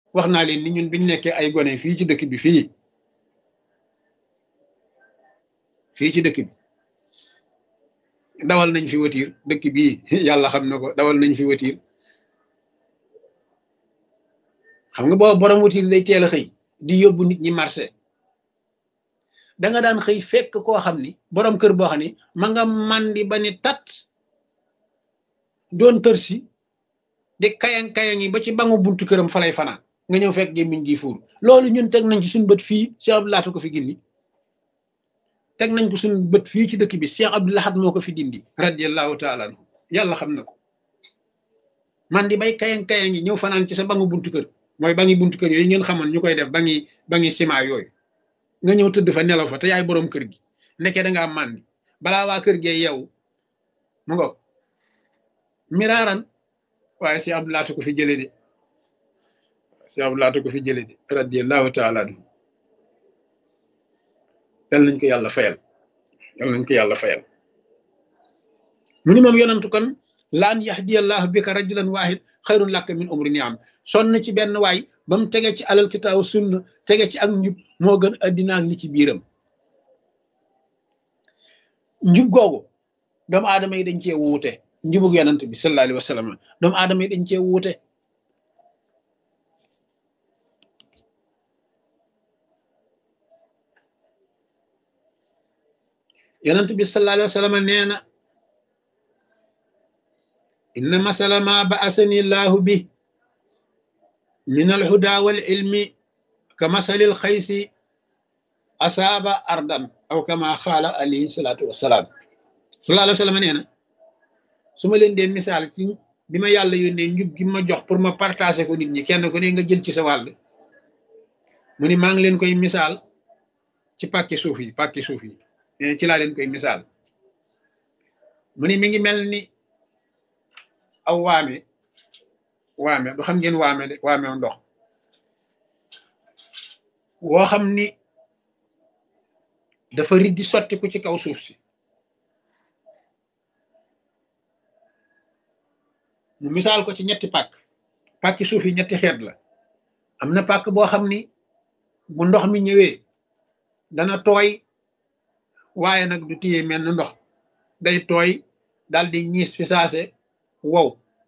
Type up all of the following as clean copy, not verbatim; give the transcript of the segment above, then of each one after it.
wax naa leen ni ñun biñ nekkee ay gone fii ci dëkk bi fii ci dëkk bi dawal nañ fi watiir dëkk bii yàlla xam na ko dawal nañ fi watiir xam nga boobu borom watiir day teel a xëy di yóbbu nit ñi marché da nga daan xëy fekk koo xam ni borom kër boo xam ni ma nga mandi ba ni tat doon tër si di kayang-kayang yi ba ci bangu buntu këram fa lay fanaan nga ñëw fekk gémmiñ gi fuur loolu ñun teg nañ ci suñu bët fii Cheikh Abdou Lahad ko fi gindi teg nañ ko suñu bët fii ci dëkk bi Cheikh Abdou Lahad moo ko fi dindi radiyallahu taala anhu yàlla xam na ko man di bay kayang-kayang yi ñëw fanaan ci sa bangu buntu kër mooy bangi buntu kër yooyu ngeen xamoon ñu koy def bangi ciment yooyu nga ñëw tëdd fa nelaw fa te yaay boroom kër gi nekkee da ngaa màndi balaa waa kër gee yow mu ngo miraaran waaye Cheikh Abdou Lahad ko fi jële de Cheikh Abdou Lahad ko fi jële de radiyallahu taala anhu yal nañ ko yàlla fayal yal nañ ko yàlla fayal mu ni moom yonantu kon laan yahdiyallahu bika rajulan wahid xayrun laka min umri niam sonn ci benn waay ba mu tege ci alal kitaabu sunna tege ci ak njub moo gën addina ak li ci biiram njub googu doomu aadama yi dañ cee wuute njubug yonant bi sallallahu alayhi wa sallam doomu aadama yi dañ cee wuute yonent bi sallallahu alayhi wa sallam nee na inna masala ma ba'asani llahu bi min alhuda wal ilmi ka masalil xaysi asaaba ardan aw kama xaala alayhi salatu wasalaam sallallahu alayhi wa sallam nee na su ma leen dee misaal ci bi ma yàlla yónnee njub gi ma jox pour ma partager ko nit ñi kenn ku ne nga jël ci sa wàll mu ni maa ngi leen koy misaal ci pàkki suuf yi ci laa leen koy misaal mu ni mi ngi mel ni aw waame du xam ngeen waame de waamew ndox woo xam ni dafa riddi sottiku ci kaw suuf si mu misaal ko ci ñetti pàkki suuf yi ñetti xeet la am na pàkk boo xam ni bu ndox mi ñëwee dana tooy waaye nag du téye mel ni ndox day tooy dal di ñiis fi saase wow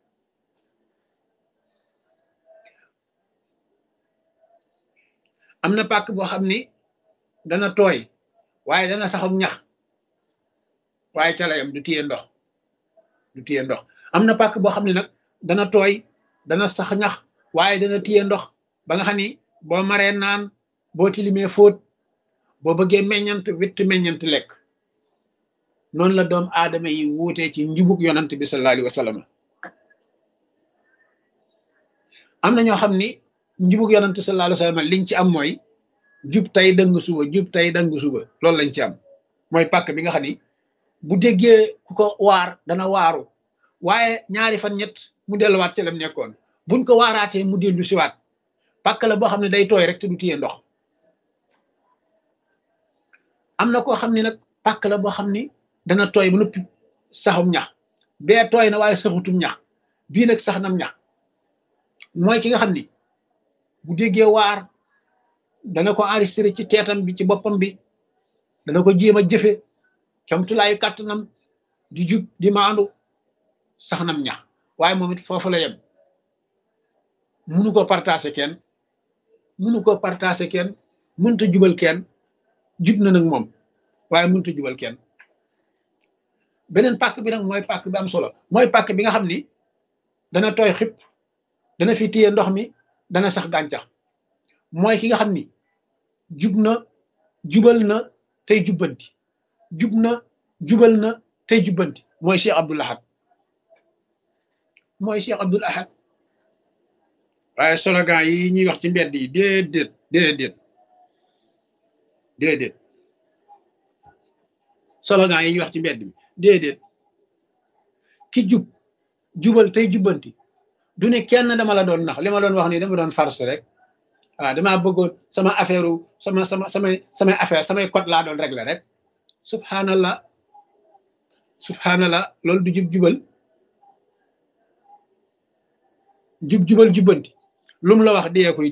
am na pàkk boo xam ni dana tooy waaye dana saxum ñax waaye ca layam du téye ndox am na pàkk boo xam ne nag dana tooy dana sax ñax waaye dana téye ndox ba nga xam ni boo maree naan boo tilimee fóot boo bëggee meññant witt meññant lekk noonu la doom aadama yi wuutee ci njubug yonant bi sallallahu alayhi wa sallam am na ñoo xam ni njubug yonant sallallahu alayhi wa sallam liñ ci am mooy jub tey dëng suba loolu lañ ci am mooy pàkk bi nga xam ni bu déggee ku ko waar dana waaru waaye ñaari fan ñett mu delluwaat ci lam nekkoon buñ ko waaraatee mu dellu siwaat pàkk la boo xam ne day tooy rek te du téye ndox am na koo xam ne nag pàkk la boo xam ni dana tooy ba noppi saxum ñax bee tooy na waaye saxutum ñax bii nag sax nam ñax mooy ki nga xam ni bu déggee waar dana ko enregistré ci teetam bi ci boppam bi dana ko jéem a jëfe camtulaayu kàttanam di jub di maandu sax nam ñax waaye moom it foofu la yem munu ko partager kenn mënta jubal kenn jub na nag moom waaye mënut a jubal kenn beneen pàkk bi nag mooy pàkk bi am solo mooy pàkk bi nga xam ni dana tooy xip dana fi téye ndox mi dana sax gàncax mooy ki nga xam ni jub na jubal na tey jubbanti jub na jubal na tey jubbanti mooy Cheikh Abdou Lahad waaye slogan yi ñuy wax ci mbedd yi déedéet slogan yi ñuy wax ci mbedd bi déedéet ki jubal tey jubbanti du ne kenn dama la doon nax li ma doon wax nii dama doon farce rek waaw damaa bëggoon sama affaire samay affaire samay code laa doon régler rek subhanallah loolu du jubal jubbanti lu mu la wax dee koy